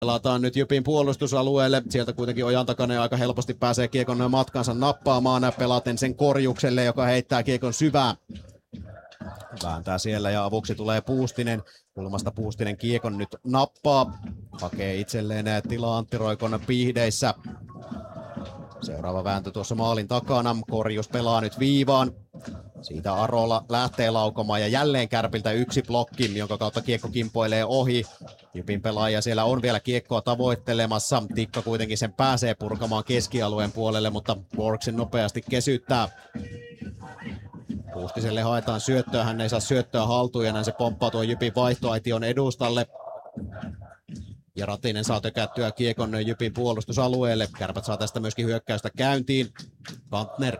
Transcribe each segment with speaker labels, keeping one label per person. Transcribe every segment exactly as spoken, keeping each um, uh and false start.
Speaker 1: Pelataan nyt Jypin puolustusalueelle. Sieltä kuitenkin Ojantakainen aika helposti pääsee kiekon matkansa nappaamaan. Pelaten sen Korjukselle, joka heittää kiekon syvään. Vääntää siellä ja avuksi tulee Puustinen. Kulmasta Puustinen kiekon nyt nappaa. Hakee itselleen tilaa Antti Roikon piihdeissä. Seuraava vääntö tuossa maalin takana. Korjus pelaa nyt viivaan. Siitä Arola lähtee laukomaan ja jälleen Kärpiltä yksi blokki, jonka kautta kiekko kimpoilee ohi. Jypin pelaaja siellä on vielä kiekkoa tavoittelemassa. Tikka kuitenkin sen pääsee purkamaan keskialueen puolelle, mutta Borgsen nopeasti kesyttää. Puustiselle haetaan syöttöä, hän ei saa syöttöä haltuun ja näin se pomppaa tuon Jypin vaihtoaition edustalle. Ja Ratinen saa tökättyä kiekon Jypin puolustusalueelle. Kärpät saa tästä myöskin hyökkäystä käyntiin. Kantner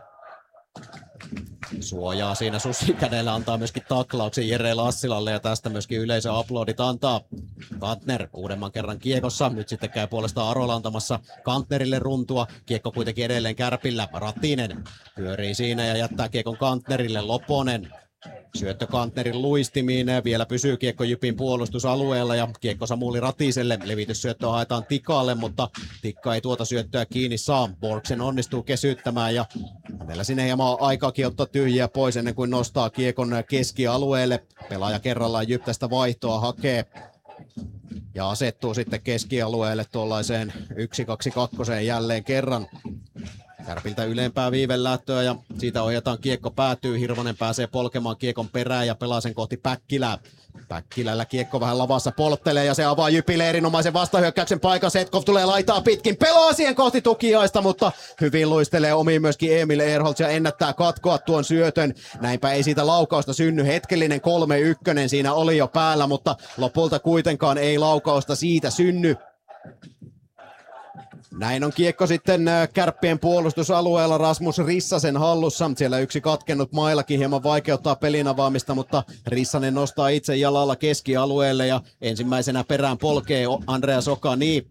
Speaker 1: suojaa siinä susikädellä, antaa myöskin taklauksen Jere Lassilalle ja tästä myöskin yleisö aplodit antaa. Kantner uudemman kerran kiekossa, nyt sitten käy puolestaan Arola antamassa Kantnerille runtua. Kiekko kuitenkin edelleen Kärpillä, Ratinen pyörii siinä ja jättää kiekon Kantnerille, Loponen. Syöttö Kantnerin luistimiin, vielä pysyy kiekko Jypin puolustusalueella ja kiekko Samuli Ratiselle. Levityssyöttöä haetaan Tikalle, mutta Tikka ei tuota syöttöä kiinni saa. Borgsen onnistuu kesyttämään ja hänellä sinne hieman aikaakin ottaa tyhjiä pois ennen kuin nostaa kiekon keskialueelle. Pelaaja kerrallaan Jyp tästä vaihtoa hakee ja asettuu sitten keskialueelle tuollaiseen yksi kaksi kaksi jälleen kerran. Kärpiltä ylempää viivelähtöä ja siitä ohjataan kiekko päätyy. Hirvonen pääsee polkemaan kiekon perään ja pelaa sen kohti Päkkilää. Päkkilällä kiekko vähän lavassa polttelee ja se avaa Jypille erinomaisen vastahyökkäyksen paikan. Setkov tulee laitaa pitkin, pelaa siihen kohti tukiaista, mutta hyvin luistelee omiin myöskin Emil Ehrholtz ja ennättää katkoa tuon syötön. Näinpä ei siitä laukausta synny. Hetkellinen kolme yksi siinä oli jo päällä, mutta lopulta kuitenkaan ei laukausta siitä synny. Näin on kiekko sitten Kärppien puolustusalueella Rasmus Rissasen hallussa. Siellä yksi katkennut mailakin hieman vaikeuttaa pelin avaamista, mutta Rissanen nostaa itse jalalla keskialueelle ja ensimmäisenä perään polkee Andreas Okani.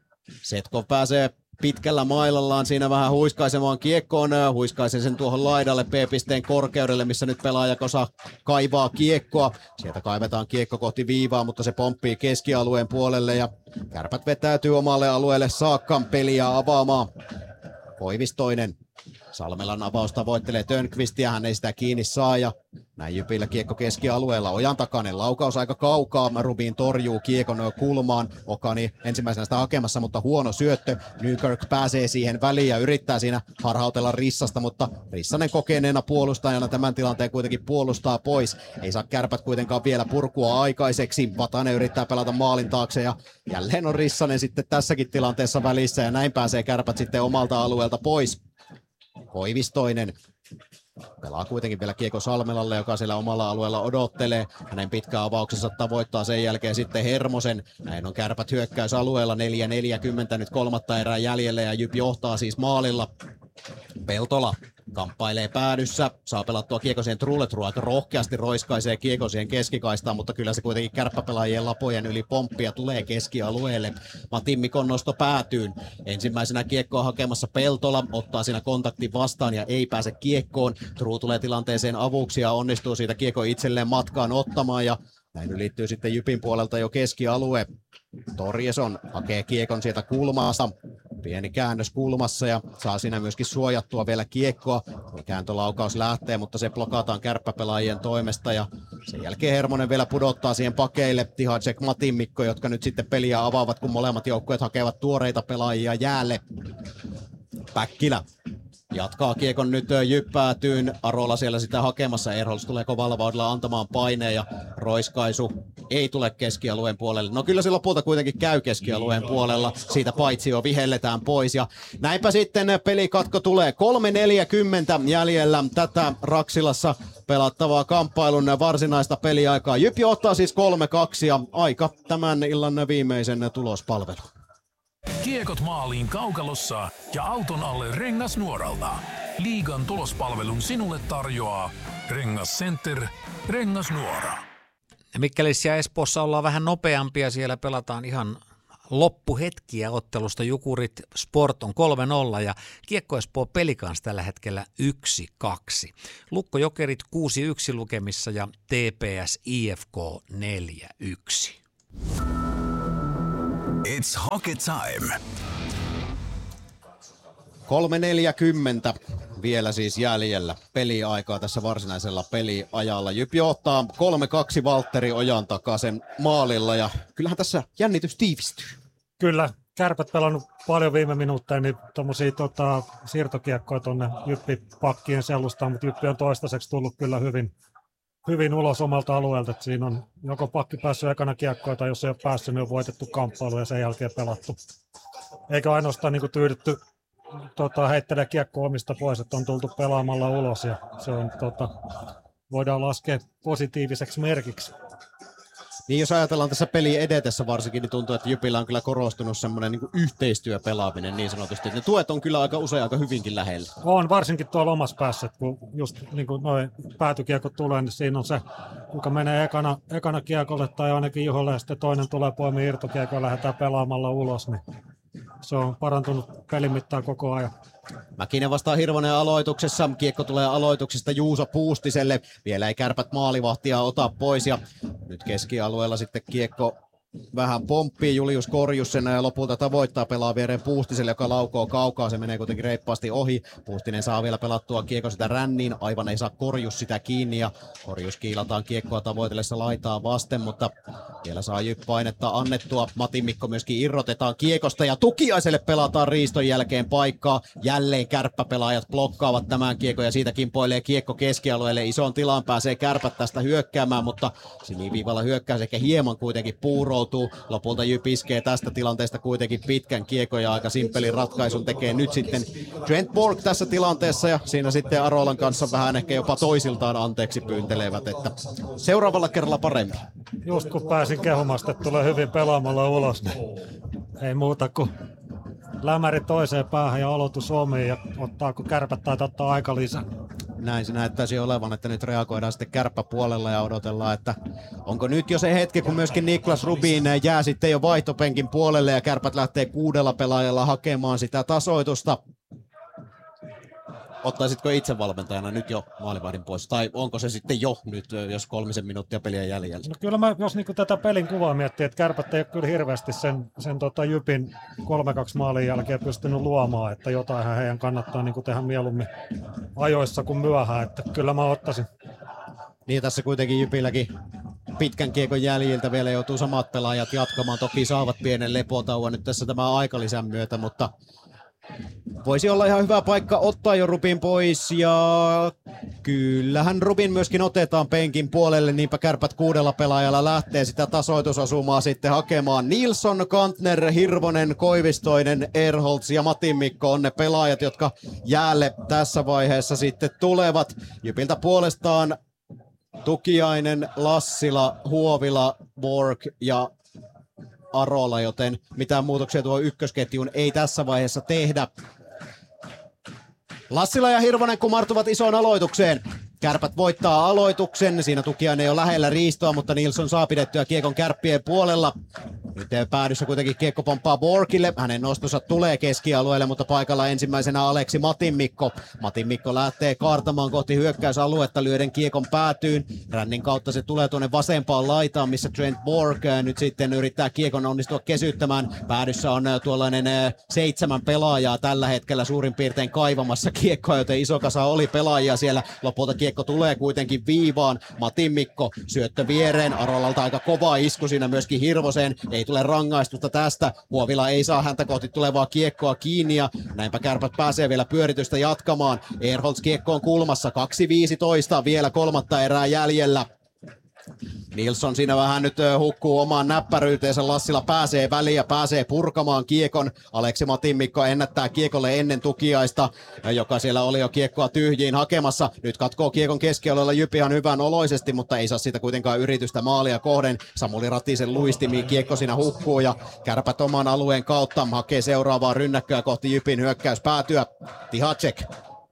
Speaker 1: Setkov pääsee pitkällä mailallaan siinä vähän huiskaisemaan kiekkoon. Huiskaisen sen tuohon laidalle P-pisteen korkeudelle, missä nyt pelaaja Kosa kaivaa kiekkoa. Sieltä kaivetaan kiekko kohti viivaa, mutta se pomppii keskialueen puolelle ja Kärpät vetäytyy omalle alueelle saakka peliä avaamaan. Koivistoinen. Salmelan avaus tavoittelee Tönqvistia, hän ei sitä kiinni saa ja näin Jypillä kiekko keskialueella. Ojantakainen laukaus aika kaukaa, Rubin torjuu kiekon kulmaan. Okani ensimmäisenä sitä hakemassa, mutta huono syöttö. Nykirk pääsee siihen väliin ja yrittää siinä harhautella Rissasta, mutta Rissanen kokeneena puolustajana tämän tilanteen kuitenkin puolustaa pois. Ei saa Kärpät kuitenkaan vielä purkua aikaiseksi. Vatanen yrittää pelata maalin taakse ja jälleen on Rissanen sitten tässäkin tilanteessa välissä ja näin pääsee Kärpät sitten omalta alueelta pois. Koivistoinen pelaa kuitenkin vielä kiekko Salmelalle, joka siellä omalla alueella odottelee. Hänen pitkä avauksensa tavoittaa sen jälkeen sitten Hermosen. Näin on Kärpät hyökkäysalueella neljä neljäkymmentä nyt kolmatta erää jäljellä ja Jyp johtaa siis maalilla. Peltola kamppailee päädyssä, saa pelattua kiekko siihen Truletru, aika rohkeasti roiskaisee kiekko siihen keskikaistaan, mutta kyllä se kuitenkin kärppäpelaajien lapojen yli pomppia tulee keskialueelle. Matin Mikon nosto päätyyn. Ensimmäisenä kiekkoa hakemassa Peltola, ottaa siinä kontaktin vastaan ja ei pääse kiekkoon. Tru tulee tilanteeseen avuksi ja onnistuu siitä kiekko itselleen matkaan ottamaan ja näin ylittyy sitten Jypin puolelta jo keskialue. Torjeson hakee kiekon sieltä kulmasta. Pieni käännös kulmassa ja saa siinä myöskin suojattua vielä kiekkoa. Kääntölaukaus lähtee, mutta se blokataan kärppäpelaajien toimesta ja sen jälkeen Hermonen vielä pudottaa siihen pakeille Tihacek, Matin Mikko, jotka nyt sitten peliä avaavat, kun molemmat joukkueet hakevat tuoreita pelaajia jäälle. Päkkilä jatkaa kiekon nyt Jyppäätyyn. Arola siellä sitä hakemassa. Ehrholtz tulee kovalla vauhdilla antamaan paineen ja roiskaisu ei tule keskialueen puolelle. No kyllä se lopulta kuitenkin käy keskialueen puolella. Siitä paitsi jo vihelletään pois ja näinpä sitten pelikatko tulee. kolme neljäkymmentä jäljellä tätä Raksilassa pelattavaa kamppailun varsinaista peliaikaa. Jyp ottaa siis kolme kaksi ja aika tämän illan viimeisen tulospalvelu.
Speaker 2: Kiekot maaliin kaukalossa ja auton alle Rengasnuoralta. Liigan tulospalvelun sinulle tarjoaa Rengas Center, Rengasnuora.
Speaker 3: Mikkelissä ja Espoossa ollaan vähän nopeampia, siellä pelataan ihan loppuhetkiä ottelusta. Jukurit Sport on kolme nolla ja Kiekko Espoo Pelikans tällä hetkellä yksi kaksi. Lukko Jokerit kuusi yksi lukemissa ja T P S I F K neljä yksi.
Speaker 4: It's hockey time.
Speaker 1: kolme neljäkymmentä vielä siis jäljellä peliaikaa tässä varsinaisella peliajalla. Jyp johtaa kolme kaksi Valtteri Ojan takaisen maalilla ja kyllähän tässä jännitys tiivistyy.
Speaker 5: Kyllä, Kärpät pelannut paljon viime minuutteja, niin tuommoisia tota, siirtokiekkoja tuonne Jyppi-pakkien selustaan, mutta Jyppi on toistaiseksi tullut kyllä hyvin, hyvin ulos omalta alueelta. Et siinä on joko pakki päässyt ekana kiekkoja tai jos ei ole päässyt, niin on voitettu kamppailu ja sen jälkeen pelattu. Eikä ainoastaan niin kuin tyydytty tota, heittelee kiekko omista pois, että on tultu pelaamalla ulos ja se on, tota, voidaan laskea positiiviseksi merkiksi.
Speaker 1: Niin jos ajatellaan tässä peli edetessä varsinkin, niin tuntuu, että Jypillä on kyllä korostunut semmoinen niin yhteistyöpelaaminen niin sanotusti. Ne tuet on kyllä aika usein aika hyvinkin lähellä.
Speaker 5: On, varsinkin tuolla omassa päässä, kun just niin kuin noin päätykiekot tulee, niin siinä on se, joka menee ekana, ekana kiekolle tai ainakin iholle ja sitten toinen tulee poimia irtokiekko ja lähdetään pelaamalla ulos, niin se on parantunut pelin mittaan koko ajan.
Speaker 1: Mäkinen vastaa Hirvonen aloituksessa. Kiekko tulee aloituksesta Juuso Puustiselle. Vielä ei Kärpät maalivahtia ota pois. Ja nyt keskialueella sitten kiekko vähän pomppii. Julius Korjus sen lopulta tavoittaa, pelaa viereen Puustiselle, joka laukoo kaukaa. Se menee kuitenkin reippaasti ohi. Puustinen saa vielä pelattua kiekko sitä ränniin. Aivan ei saa Korjus sitä kiinni. Ja Korjus kiilataan kiekkoa tavoitellessa laitaa vasten, mutta vielä saa Jyp painetta annettua. Matin Mikko myöskin irrotetaan kiekosta ja Tukiaiselle pelataan riiston jälkeen paikkaa. Jälleen kärppäpelaajat blokkaavat tämän kiekon ja siitä kimpoilee kiekko keskialueelle. Isoon tilaan pääsee Kärpät tästä hyökkäämään, mutta siniviivalla hyökkäys ehkä hieman kuitenkin puuroutuu. Lopulta Jyp iskee tästä tilanteesta kuitenkin pitkän kiekon ja aika simppelin ratkaisun tekee nyt sitten Trent Borg tässä tilanteessa ja siinä sitten Arolan kanssa vähän ehkä jopa toisiltaan anteeksi pyyntelevät, että seuraavalla kerralla paremmin.
Speaker 5: Just kun pääsin kehumasta, että tulee hyvin pelaamalla ulos, niin ei muuta kuin lämäri toiseen päähän ja aloitus omiin ja ottaa, kun Kärpät tai ottaa aika lisää.
Speaker 1: Näin se näyttäisi olevan, että nyt reagoidaan sitten kärppäpuolella ja odotellaan, että onko nyt jo se hetki, kun myöskin Niklas Rubin jää sitten jo vaihtopenkin puolelle ja Kärpät lähtee kuudella pelaajalla hakemaan sitä tasoitusta. Ottaisitko itse valmentajana nyt jo maalivahdin pois, tai onko se sitten jo nyt, jos kolmisen minuuttia peliä jäljellä?
Speaker 5: No kyllä mä, jos niinku tätä pelin kuvaa miettii, että Kärpät ei ole kyllä hirveästi sen, sen tota Jypin kolme kaksi maalin jälkeen pystynyt luomaan, että jotain heidän kannattaa niinku tehdä mieluummin ajoissa kuin myöhään, että kyllä mä ottaisin.
Speaker 1: Niin tässä kuitenkin Jypilläkin pitkän kiekon jäljiltä vielä joutuu samat pelaajat jatkamaan, toki saavat pienen lepotauon nyt tässä tämän aikalisän myötä, mutta voisi olla ihan hyvä paikka ottaa jo Rubin pois ja kyllähän Rubin myöskin otetaan penkin puolelle, niinpä Kärpät kuudella pelaajalla lähtee sitä tasoitusasumaa sitten hakemaan. Nilsson, Kantner, Hirvonen, Koivistoinen, Erholtz ja Matin Mikko on ne pelaajat, jotka jäälle tässä vaiheessa sitten tulevat. Jypiltä puolestaan Tukiainen, Lassila, Huovila, Borg ja Arola, joten mitään muutoksia tuo ykkösketjuun ei tässä vaiheessa tehdä. Lassila ja Hirvonen kumartuvat isoon aloitukseen. Kärpät voittaa aloituksen, siinä Tukiainen ei ole lähellä riistoa, mutta Nilsson saa pidettyä kiekon Kärppien puolella. Nyt päädyssä kuitenkin kiekko pomppaa Borgille, hänen nostonsa tulee keskialueelle, mutta paikalla ensimmäisenä Aleksi Matin Mikko. Matin Mikko lähtee kaartamaan kohti hyökkäysaluetta lyöden kiekon päätyyn. Rännin kautta se tulee tuonne vasempaan laitaan, missä Trent Borg nyt sitten yrittää kiekon onnistua kesyttämään. Päädyssä on tuollainen seitsemän pelaajaa tällä hetkellä suurin piirtein kaivamassa kiekkoa, joten iso kasa oli pelaajia siellä. Lopulta kiekko tulee kuitenkin viivaan. Matin Mikko syöttö viereen, Arolalta aika kova isku siinä myöskin Hirvoseen. Ei tule rangaistusta tästä. Huovila ei saa häntä kohti tulevaa kiekkoa kiinni ja näinpä Kärpät pääsee vielä pyöritystä jatkamaan. Erholtz kiekkoon kulmassa, kaksi viisitoista vielä kolmatta erää jäljellä. Nilsson siinä vähän nyt hukkuu omaan näppäryyteensä. Lassila pääsee väliin ja pääsee purkamaan kiekon. Aleksi Matin Mikko ennättää kiekolle ennen Tukiaista, joka siellä oli jo kiekkoa tyhjiin hakemassa. Nyt katkoo kiekon keskialueella Jyp ihan hyvän oloisesti, mutta ei saa siitä kuitenkaan yritystä maalia kohden. Samuli Ratisen luistimiin kiekko siinä hukkuu ja Kärpät oman alueen kautta hakee seuraavaa rynnäkköä kohti Jypin hyökkäyspäätyä. Tihacek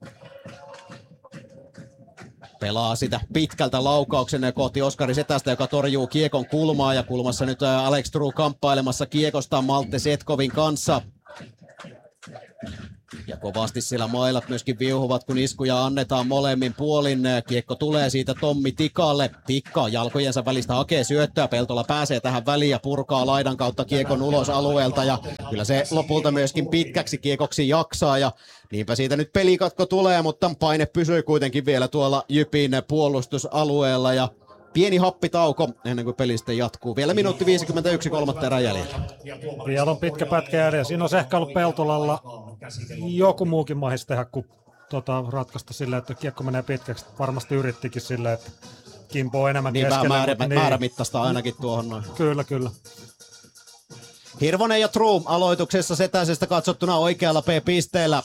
Speaker 1: pelaa sitä pitkältä laukauksen kohti Oskari Setästä, joka torjuu kiekon kulmaa ja kulmassa nyt Alex True kamppailemassa kiekosta Malte Setkovin kanssa. Ja Kovasti siellä mailat myöskin viuhuvat, kun iskuja annetaan molemmin puolin. Kiekko tulee siitä Tommi Tikalle. Tikka jalkojensa välistä hakee syöttöä. Peltola pääsee tähän väliin ja purkaa laidan kautta kiekon ulos alueelta. Ja kyllä se lopulta myöskin pitkäksi kiekoksi jaksaa. Ja niinpä siitä nyt pelikatko tulee, mutta paine pysyy kuitenkin vielä tuolla Jypin puolustusalueella. Ja pieni happitauko ennen kuin peli sitten jatkuu. Vielä minuutti viisikymmentäyksi, kolmatta erää jäljellä.
Speaker 5: Vielä on pitkä pätkä jäljellä. Siinä olisi ehkä ollut Peltolalla joku muukin mahis tehdä kuin tota, ratkaista silleen, että kiekko menee pitkäksi. Varmasti yrittikin silleen, että Kimpo on enemmän
Speaker 1: niin
Speaker 5: keskellä.
Speaker 1: Määrä,
Speaker 5: niin
Speaker 1: määrämittaista ainakin tuohon noin.
Speaker 5: Kyllä, kyllä.
Speaker 1: Hirvonen ja True aloituksessa Setäsestä katsottuna oikealla P-pisteellä.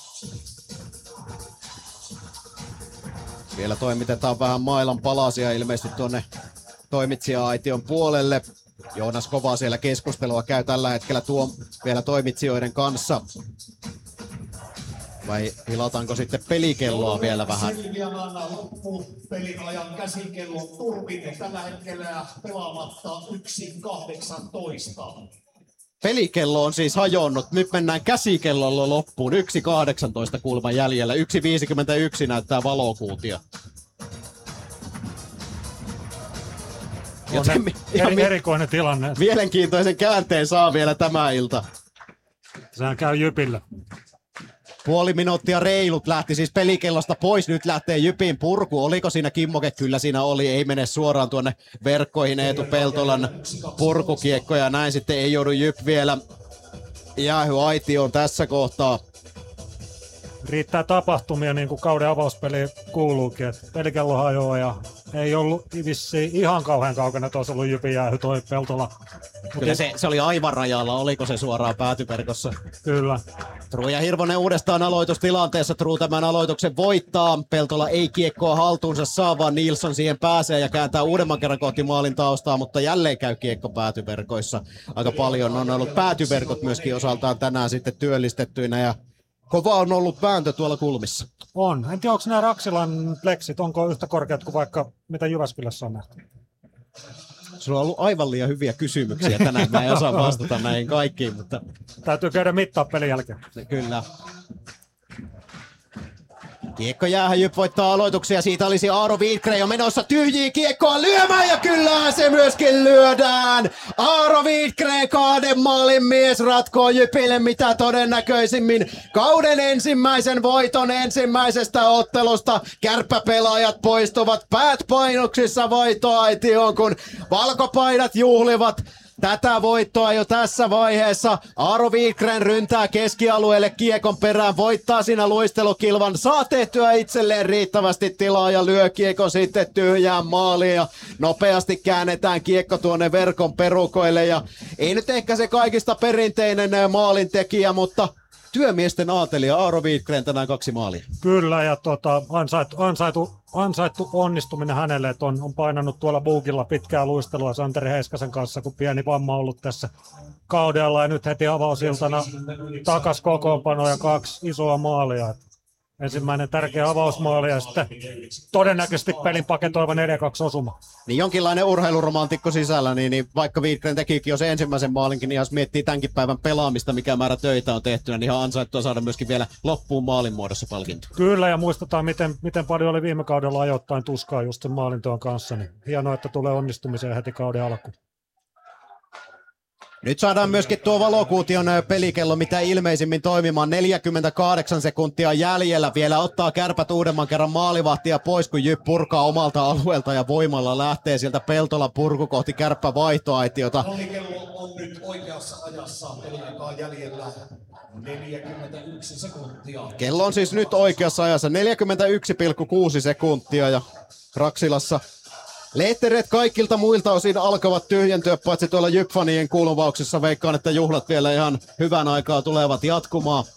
Speaker 1: Vielä toimitetaan vähän mailan palasia ilmeisesti tuonne toimitsija-aition puolelle. Joonas Kovaa siellä keskustelua käy tällä hetkellä tuo vielä toimitsijoiden kanssa. Vai hilataanko sitten pelikelloa vielä vähän?
Speaker 4: Loppupeliajan käsikello turvite tällä hetkellä pelaamatta yksi kahdeksantoista.
Speaker 1: Pelikello on siis hajonnut. Nyt mennään käsikellolla loppuun. yksi kahdeksantoista kulman jäljellä. yksi viisikymmentäyksi näyttää valokuutia.
Speaker 5: Joten, eri, erikoinen tilanne.
Speaker 1: Mielenkiintoisen käänteen saa vielä tämä ilta.
Speaker 5: Sehän käy Jypillä.
Speaker 1: Puoli minuuttia reilut lähti siis pelikellosta pois. Nyt lähtee Jypin purku. Oliko siinä Kimmoke? Kyllä siinä oli. Ei mene suoraan tuonne verkkoihin Eetu Peltolan purkukiekko. Ja näin sitten ei joudu Jyp vielä jäähyaitioon tässä kohtaa.
Speaker 5: Riittää tapahtumia niin kuin kauden avauspeli kuuluukin. Pelikello hajoaa ja ei ollut vissiin ihan kauhean kaukana, että olisi ollut Jypin jäähy toi Peltola.
Speaker 1: Kyllä se, se oli aivan rajalla. Oliko se suoraan päätyverkossa?
Speaker 5: Kyllä.
Speaker 1: True ja Hirvonen uudestaan aloitustilanteessa. True tämän aloituksen voittaa. Peltola ei kiekkoa haltuunsa saa, vaan Nilsson siihen pääsee ja kääntää uudemman kerran kohti maalin taustaa, mutta jälleen käy kiekko päätyverkoissa. Aika paljon on ollut päätyverkot myöskin osaltaan tänään sitten työllistettyinä ja kova on ollut vääntö tuolla kulmissa.
Speaker 5: On. En tiedä, onko nämä Raksilan pleksit, onko yhtä korkeat kuin vaikka mitä Jyväskylässä on nähty?
Speaker 1: Sulla on ollut aivan liian hyviä kysymyksiä tänään. Mä en osaa vastata näihin kaikkiin, mutta
Speaker 5: täytyy käydä mittaa pelin jälkeen.
Speaker 1: Kyllä. Kiekko jäähän, Jyp voittaa aloituksia. Siitä olisi Aaro Wikgren jo menossa tyhjiä kiekkoa lyömään ja kyllä se myöskin lyödään. Aaro Wikgren, kahden maalin mies, ratkoo Jypille mitä todennäköisimmin kauden ensimmäisen voiton ensimmäisestä ottelusta. Kärppäpelaajat poistuvat päät painoksissa voittoaitioon, kun valkopaidat juhlivat tätä voittoa jo tässä vaiheessa. Aaro Wikgren ryntää keskialueelle kiekon perään, voittaa siinä luistelukilvan, saa tehtyä itselleen riittävästi tilaa ja lyö kiekon sitten tyhjään maaliin ja nopeasti käännetään kiekko tuonne verkon perukoille ja ei nyt ehkä se kaikista perinteinen maalintekijä, mutta työmiesten aatelija Aaro Wikgren tänään kaksi maalia.
Speaker 5: Kyllä ja tota, ansaitu, ansaitu, ansaittu onnistuminen hänelle, että on, on painanut tuolla buukilla pitkää luistelua Santeri Heiskasen kanssa, kun pieni vamma ollut tässä kaudella ja nyt heti avausiltana takas kokoonpano ja kaksi isoa maalia. Ensimmäinen tärkeä avausmaali ja sitten todennäköisesti pelin paketoiva neljä kaksi osuma.
Speaker 1: Niin jonkinlainen urheiluromantikko sisällä, niin, niin vaikka Wikgren tekikin jo se ensimmäisen maalinkin, niin jos miettii tämänkin päivän pelaamista, mikä määrä töitä on tehtynä, niin ihan ansaittua saada myöskin vielä loppuun maalin muodossa palkinto.
Speaker 5: Kyllä ja muistetaan, miten, miten paljon oli viime kaudella ajoittain tuskaa just sen maalintoon kanssa. Niin hienoa, että tulee onnistumiseen heti kauden alkuun.
Speaker 1: Nyt saadaan myöskin tuo valokuution pelikello mitä ilmeisimmin toimimaan. neljäkymmentäkahdeksan sekuntia jäljellä. Vielä ottaa Kärpät uudemman kerran maalivahtia pois, kun Jyp purkaa omalta alueelta ja voimalla lähtee sieltä Peltolan purku kohti Kärppä vaihtoaitiota.
Speaker 4: Pelikello on nyt oikeassa ajassa. Peliaikaa jäljellä neljäkymmentäyksi sekuntia.
Speaker 1: Kello on siis nyt oikeassa ajassa neljäkymmentäyksi pilkku kuusi sekuntia ja Raksilassa lehtereet kaikilta muilta osin alkavat tyhjentyä, paitsi tuolla Jyp-fanien kuuluvauksessa. Veikkaan, että juhlat vielä ihan hyvän aikaa tulevat jatkumaan.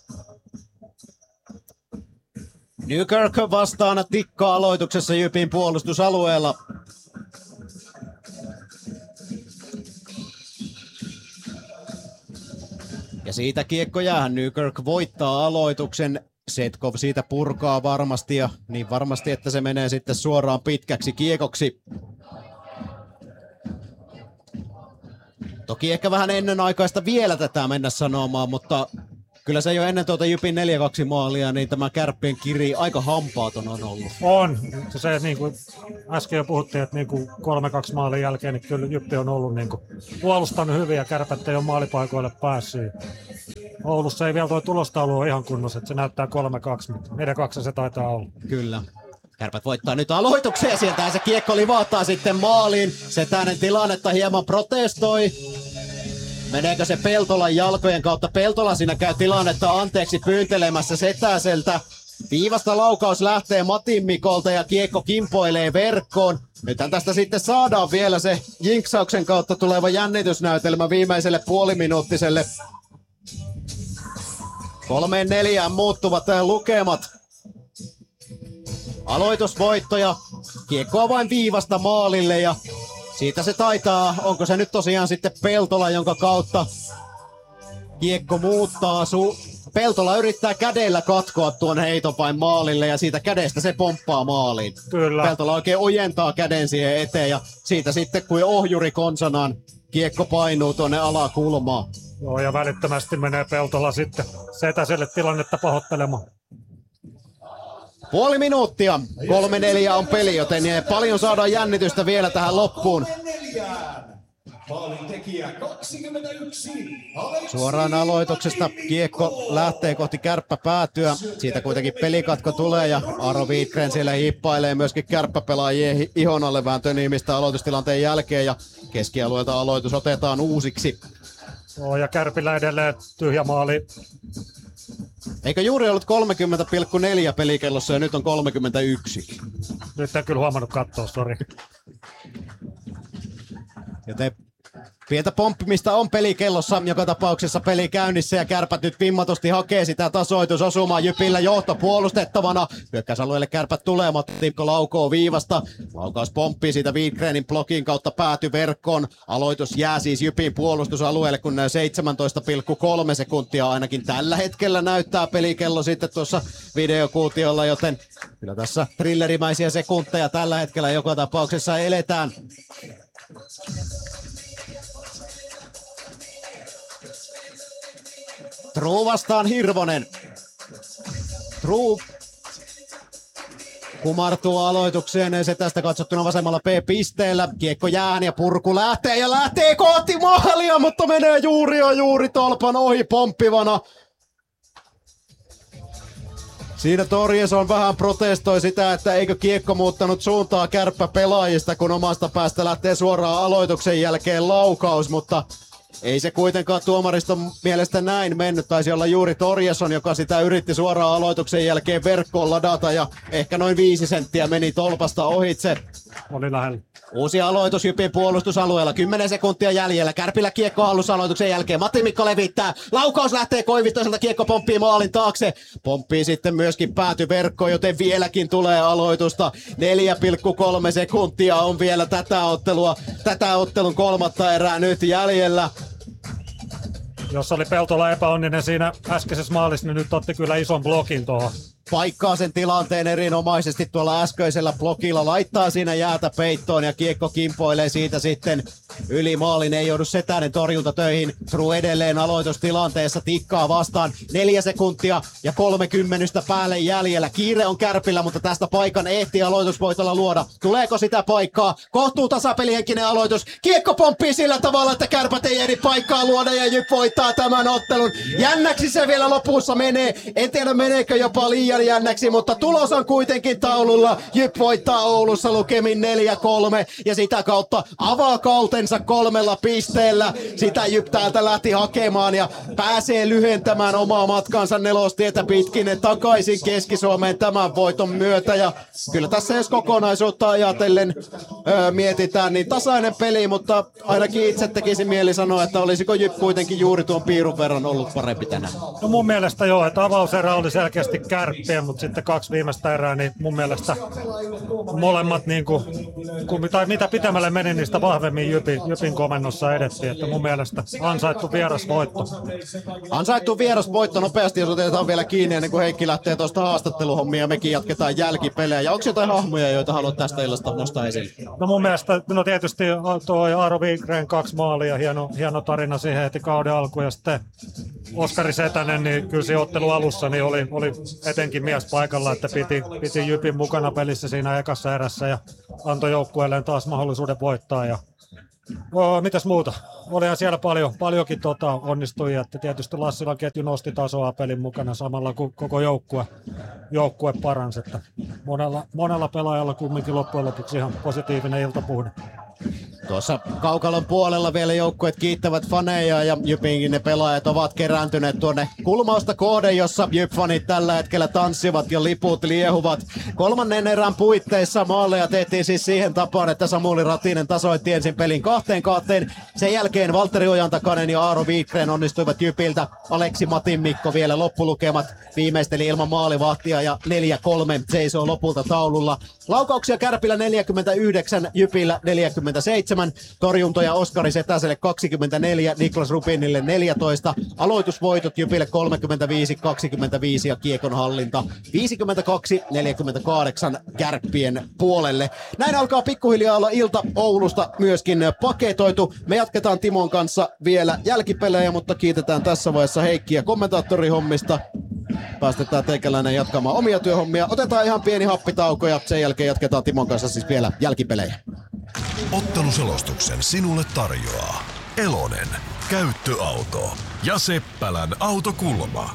Speaker 1: Newkirk vastaan Tikka aloituksessa Jypin puolustusalueella. Ja siitä kiekko jäähän. Newkirk voittaa aloituksen. Setkov siitä purkaa varmasti ja niin varmasti, että se menee sitten suoraan pitkäksi kiekoksi. Toki ehkä vähän ennenaikaista vielä tätä mennä sanomaan, mutta kyllä se jo ennen tuota Jypin neljä kaksi maalia, niin tämä Kärppien kiri aika hampaaton on ollut.
Speaker 5: On. Se, se niin kuin äsken jo puhuttiin, että niin kuin kolme kaksi maalin jälkeen, niin kyllä Jyppi on ollut niin kuin puolustanut hyvin ja Kärpät ei ole maalipaikoille päässyt. Oulussa ei vielä tuo tulostaulu ole ihan kunnossa, että se näyttää kolme kaksi, mutta neljä kaksi se taitaa olla.
Speaker 1: Kyllä. Kärpät voittaa nyt aloituksen ja sieltä se kiekko livahtaa sitten maaliin. Setänen tilannetta hieman protestoi. Meneekö se Peltolan jalkojen kautta? Peltola siinä käy tilannetta anteeksi pyyntelemässä Setäseltä. Viivasta laukaus lähtee Matin Mikolta ja kiekko kimpoilee verkkoon. Nythän tästä sitten saadaan vielä se jinksauksen kautta tuleva jännitysnäytelmä viimeiselle puoliminuuttiselle. Kolmeen neljään muuttuvat lukemat. Aloitusvoitto ja kiekkoa vain viivasta maalille ja siitä se taitaa, onko se nyt tosiaan sitten Peltola, jonka kautta kiekko muuttaa. Su- Peltola yrittää kädellä katkoa tuon heitopain maalille ja siitä kädestä se pomppaa maaliin.
Speaker 5: Kyllä.
Speaker 1: Peltola oikein ojentaa käden siihen eteen ja siitä sitten kuin ohjuri konsanaan kiekko painuu tuonne alakulmaan.
Speaker 5: Joo, ja välittömästi menee Peltola sitten Setäselle tilannetta pahoittelemaan.
Speaker 1: Puoli minuuttia, kolme neljä on peli, joten paljon saadaan jännitystä vielä tähän loppuun.
Speaker 4: Maalintekijä kaksikymmentäyksi.
Speaker 1: Suoraan aloituksesta kiekko lähtee kohti kärppäpäätyä. Siitä kuitenkin pelikatko tulee ja Aro Wiikgren siellä hiippailee myöskin kärppäpelaajien ihon alle vähän tönimistä aloitustilanteen jälkeen ja keskialueelta aloitus otetaan uusiksi.
Speaker 5: Joo, ja Kärpillä edelleen tyhjä maali.
Speaker 1: Eikö juuri ollut kolmekymmentä pilkku neljä pelikellossa ja nyt on kolmekymmentäyksi?
Speaker 5: Nyt en kyllä huomannut katsoa, sori.
Speaker 1: Joten pientä pomppimista on pelikellossa, joka tapauksessa peli käynnissä ja Kärpät nyt vimmatusti hakee sitä tasoitusosumaa. Jypillä johto puolustettavana. Hyökkäysalueelle Kärpät tulee, Matti laukoo viivasta. Laukaus pomppii siitä Wiikgrenin blokin kautta pääty verkkoon. Aloitus jää siis Jypin puolustusalueelle, kun seitsemäntoista pilkku kolme sekuntia ainakin tällä hetkellä näyttää pelikello sitten tuossa videokuutiolla, joten kyllä tässä thrillerimäisiä sekunteja tällä hetkellä joka tapauksessa eletään. True vastaan Hirvonen. True kumartuu aloitukseen, se tästä katsottuna vasemmalla P-pisteellä. Kiekko jään ja purku lähtee ja lähtee kohti maalia, mutta menee juuri ja juuri tolpan ohi pomppivana. Siinä Torjes-on vähän protestoi sitä, että eikö kiekko muuttanut suuntaa kärppäpelaajista, kun omasta päästä lähtee suoraan aloituksen jälkeen laukaus, mutta ei se kuitenkaan tuomariston mielestä näin mennyt. Taisi olla juuri Torjes-on, joka sitä yritti suoraan aloituksen jälkeen verkkoon ladata ja ehkä noin viisi senttiä meni tolpasta ohitse.
Speaker 5: Oli lähellä.
Speaker 1: Uusi aloitus Jypin puolustusalueella, kymmenen sekuntia jäljellä. Kärpillä kiekko hallussa aloituksen jälkeen. Matti Mikko levittää. Laukaus lähtee Koivistoiselta, kiekko pomppii maalin taakse. Pomppii sitten myöskin pääty verkkoon, joten vieläkin tulee aloitusta. neljä pilkku kolme sekuntia on vielä tätä ottelua, tätä ottelun kolmatta erää nyt jäljellä.
Speaker 5: Jos oli Peltola epäonninen siinä äskeisessä maalissa, niin nyt otti kyllä ison blokin tuohon.
Speaker 1: Paikkaa sen tilanteen erinomaisesti tuolla äskeisellä blokilla, laittaa siinä jäätä peittoon ja kiekko kimpoilee siitä sitten yli maalin. Ei joudu Setänen torjunta töihin. True edelleen aloitustilanteessa tikkaa vastaan. Neljä sekuntia ja kolmekymmentä päälle jäljellä. Kiire on Kärpillä, mutta tästä paikan ehtii aloitusvoitolla luoda. Tuleeko sitä paikkaa? Kohtuu tasapelihenkinen aloitus. Kiekko pomppii sillä tavalla, että Kärpät ei ehdi paikkaa luoda ja Jyp voittaa tämän ottelun. Jännäksi se vielä lopussa menee. En tiedä meneekö jopa liian jännäksi, mutta tulos on kuitenkin taululla. Jyp voittaa Oulussa lukemin neljä kolme ja sitä kautta avaa kautensa kolmella pisteellä. Sitä Jyp täältä lähti hakemaan ja pääsee lyhentämään omaa matkansa nelostietä pitkin takaisin Keski-Suomeen tämän voiton myötä. Ja kyllä tässä jos kokonaisuutta ajatellen öö, mietitään, niin tasainen peli, mutta ainakin itse tekisi mieli sanoa, että olisiko Jyp kuitenkin juuri tuon piirun verran ollut parempi tänään.
Speaker 5: No mun mielestä joo, että avauserä oli selkeästi Kärppiä, mutta sitten kaksi viimeistä erää, niin mun mielestä molemmat, niin kuin, kun, tai mitä pitämälle meni, niin sitä vahvemmin Jypin, Jypin komennossa edettiin, että mun mielestä ansaittu vierasvoitto.
Speaker 1: Ansaittu vierasvoitto nopeasti, jos otetaan vielä kiinni ennen kuin Heikki lähtee tuosta haastatteluhommia ja mekin jatketaan jälkipelejä. Ja onko jotain hahmoja, joita haluat tästä illasta nostaa esille?
Speaker 5: No mun mielestä, no tietysti tuo Aro Wiikgren kaksi maalia, hieno, hieno tarina siihen heti kauden alkuun ja sitten Oskari Setänen, niin kyllä siinä ottelun alussa niin oli, oli etenkin mies paikalla, että piti, piti Jypin mukana pelissä siinä ekassa erässä ja antoi joukkueelleen taas mahdollisuuden voittaa. Ja, o, mitäs muuta? Olihan siellä paljon, paljonkin tota, onnistujia, että tietysti Lassilan ketju nosti tasoa pelin mukana samalla kuin koko joukkue, joukkue paransi. Että monella, monella pelaajalla kumminkin loppujen lopuksi ihan positiivinen iltapuhde.
Speaker 1: Tuossa Kaukalon puolella vielä joukkueet kiittävät faneja ja Jypinkin ne pelaajat ovat kerääntyneet tuonne kulmausta kohden, jossa Jyp-fanit tällä hetkellä tanssivat ja liput liehuvat. Kolmannen erän puitteissa maaleja tehtiin siis siihen tapaan, että Samuli Ratinen tasoitti ensin pelin kahteen kahteen. Sen jälkeen Valtteri Ojantakainen ja Aaro Viikren onnistuivat Jypiltä. Aleksi Matinmikko vielä loppulukemat viimeisteli ilman maalivahtia ja neljä kolme seisoo lopulta taululla. Laukauksia Kärpillä neljäkymmentäyhdeksän, Jypillä neljäkymmentäseitsemän. Torjuntoja Oskari Setäselle kaksikymmentäneljä, Niklas Rubinille neljätoista. Aloitusvoitot Jypille kolmekymmentäviisi kaksikymmentäviisi ja kiekon hallinta viisikymmentäkaksi neljäkymmentäkahdeksan Kärppien puolelle. Näin alkaa pikkuhiljaa olla ilta Oulusta myöskin paketoitu. Me jatketaan Timon kanssa vielä jälkipelejä, mutta kiitetään tässä vaiheessa Heikkiä kommentaattorihommista. Päästetään teikäläinen jatkamaan omia työhommia. Otetaan ihan pieni happitauko ja sen jälkeen jatketaan Timon kanssa siis vielä jälkipelejä.
Speaker 6: Otteluselostuksen sinulle tarjoaa Elonen, käyttöauto ja Seppälän autokulma.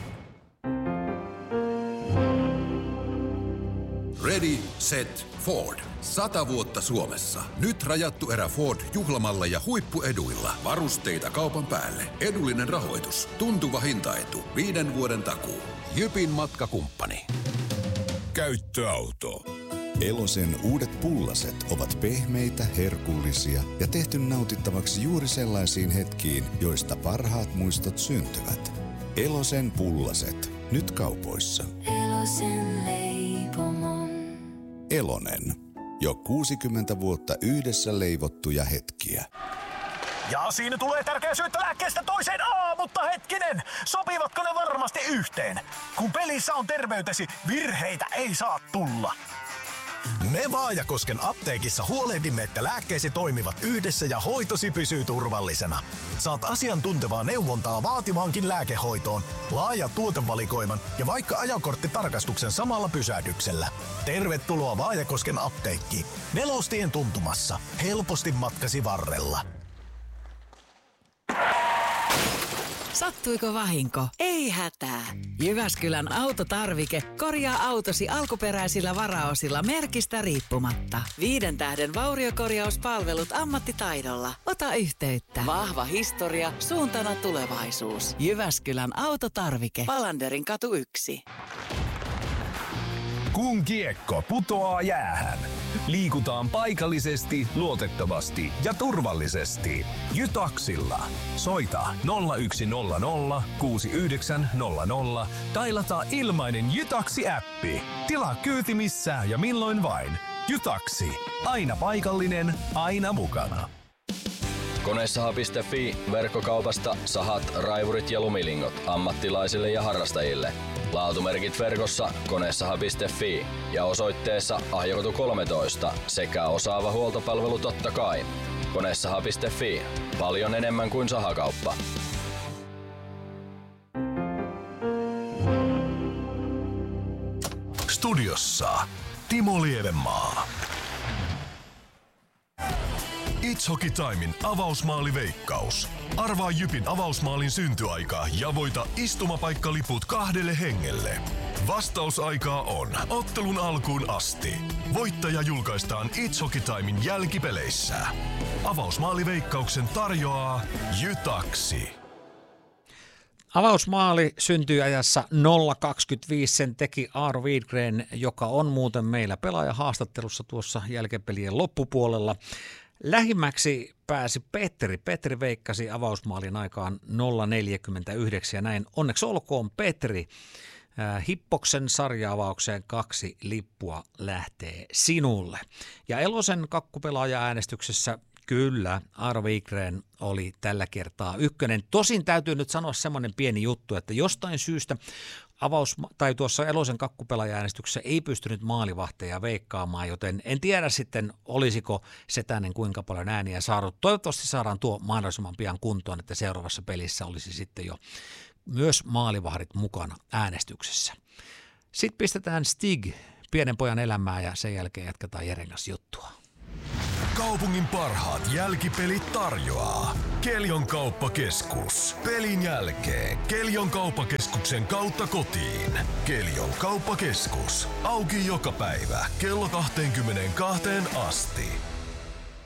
Speaker 7: Ready, set, Ford. Sata vuotta Suomessa. Nyt rajattu erä Ford juhlamalla ja huippueduilla. Varusteita kaupan päälle. Edullinen rahoitus. Tuntuva hintaetu. Viiden vuoden takuu. Jypin matkakumppani.
Speaker 6: Käyttöauto.
Speaker 8: Elosen uudet pullaset ovat pehmeitä, herkullisia ja tehty nautittavaksi juuri sellaisiin hetkiin, joista parhaat muistot syntyvät. Elosen pullaset. Nyt kaupoissa.
Speaker 9: Elosen leipomon.
Speaker 8: Elonen. Jo kuusikymmentä vuotta yhdessä leivottuja hetkiä.
Speaker 10: Ja siinä tulee tärkeä syöttö lääkkeestä toiseen. Aa, mutta hetkinen, sopivatko ne varmasti yhteen? Kun pelissä on terveytesi, virheitä ei saa tulla.
Speaker 11: Me Vaajakosken apteekissa huolehdimme, että lääkkeesi toimivat yhdessä ja hoitosi pysyy turvallisena. Saat asiantuntevaa neuvontaa vaativaankin lääkehoitoon, laaja tuotevalikoiman ja vaikka ajokorttitarkastuksen samalla pysähdyksellä. Tervetuloa Vaajakosken apteekkiin. Nelostien tuntumassa. Helposti matkasi varrella.
Speaker 12: Sattuiko vahinko? Ei hätää. Jyväskylän autotarvike korjaa autosi alkuperäisillä varaosilla merkistä riippumatta. Viiden tähden vauriokorjauspalvelut ammattitaidolla. Ota yhteyttä. Vahva historia, suuntana tulevaisuus. Jyväskylän autotarvike. Palanderin katu yksi.
Speaker 13: Kun kiekko putoaa jäähän, liikutaan paikallisesti, luotettavasti ja turvallisesti. Jytaksilla. Soita nolla yksi nolla nolla kuusi yhdeksän nolla nolla tai lataa ilmainen Jytaksi-äppi. Tilaa kyyti missään ja milloin vain. Jytaksi. Aina paikallinen, aina mukana.
Speaker 14: Konesaha piste fi verkkokaupasta sahat, raivurit ja lumilingot ammattilaisille ja harrastajille. Laatumerkit verkossa konesaha piste fi ja osoitteessa Ahjokotu kolmetoista sekä osaava huoltopalvelu totta kai. Konesaha piste fi. Paljon enemmän kuin sahakauppa.
Speaker 6: Studiossa Timo Lievenmaa. It's Hockey Timein avausmaaliveikkaus. Arvaa Jypin avausmaalin syntyaika ja voita istumapaikaliput kahdelle hengelle. Vastausaikaa on ottelun alkuun asti. Voittaja julkaistaan It's Hockey Timein jälkipeleissä. Avausmaaliveikkauksen tarjoaa Jytaksi.
Speaker 3: Avausmaali syntyi ajassa nolla kaksikymmentäviisi, sen teki Aaro Widgren, joka on muuten meillä pelaajahaastattelussa tuossa jälkipelien loppupuolella. Lähimmäksi pääsi Petteri. Petteri veikkasi avausmaalin aikaan nolla neljäkymmentäyhdeksän ja näin onneksi olkoon Petteri. Hippoksen sarja-avaukseen kaksi lippua lähtee sinulle. Ja Elosen kakkupelaaja-äänestyksessä kyllä Aaro Widgren oli tällä kertaa ykkönen. Tosin täytyy nyt sanoa semmoinen pieni juttu, että jostain syystä avaus, tai tuossa Elosen kakkupelaaja-äänestyksessä ei pystynyt maalivahteja veikkaamaan, joten en tiedä sitten olisiko Setänen kuinka paljon ääniä saanut. Toivottavasti saadaan tuo mahdollisimman pian kuntoon, että seuraavassa pelissä olisi sitten jo myös maalivahdit mukana äänestyksessä. Sitten pistetään Stig pienen pojan elämää ja sen jälkeen jatketaan Jeren kanssa juttua.
Speaker 6: Kaupungin parhaat jälkipelit tarjoaa Keljon kauppakeskus. Pelin jälkeen Keljon kauppakeskuksen kautta kotiin. Keljon kauppakeskus. Auki joka päivä kello kaksikymmentäkaksi asti.